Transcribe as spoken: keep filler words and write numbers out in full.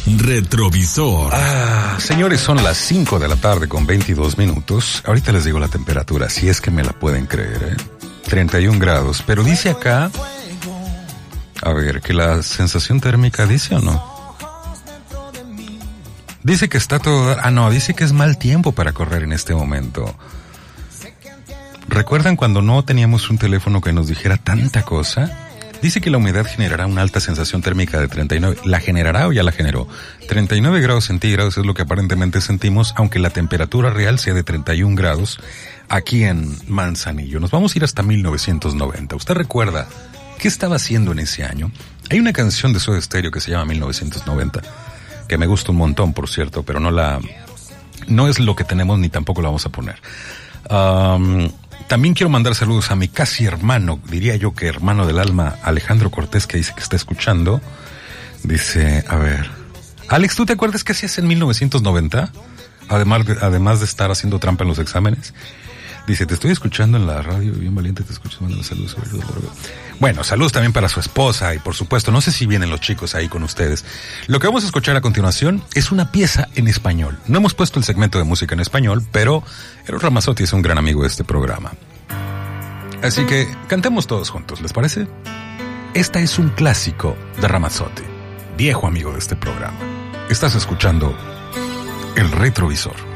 Retrovisor. Ah, señores, son las cinco de la tarde con veintidós minutos. Ahorita les digo la temperatura, si es que me la pueden creer, ¿eh? treinta y un grados. Pero dice acá, a ver, que la sensación térmica dice o no. Dice que está todo... Ah, no, dice que es mal tiempo para correr en este momento. ¿Recuerdan cuando no teníamos un teléfono que nos dijera tanta cosa? Dice que la humedad generará una alta sensación térmica de treinta y nueve. ¿La generará o ya la generó? treinta y nueve grados centígrados es lo que aparentemente sentimos, aunque la temperatura real sea de treinta y un grados aquí en Manzanillo. Nos vamos a ir hasta mil novecientos noventa. ¿Usted recuerda qué estaba haciendo en ese año? Hay una canción de Soda Stereo que se llama mil novecientos noventa, que me gusta un montón, por cierto, pero no la... no es lo que tenemos ni tampoco la vamos a poner. Um, También quiero mandar saludos a mi casi hermano, diría yo que hermano del alma, Alejandro Cortés, que dice que está escuchando. Dice, a ver, Alex, ¿tú te acuerdas qué hacías en mil novecientos noventa? Además de, además de estar haciendo trampa en los exámenes. Dice, te estoy escuchando en la radio, bien valiente, te escucho, mandando saludos. Bueno, saludos también para su esposa y por supuesto, no sé si vienen los chicos ahí con ustedes. Lo que vamos a escuchar a continuación es una pieza en español. No hemos puesto el segmento de música en español, pero Eros Ramazzotti es un gran amigo de este programa. Así que cantemos todos juntos, ¿les parece? Esta es un clásico de Ramazzotti, viejo amigo de este programa. Estás escuchando El Retrovisor.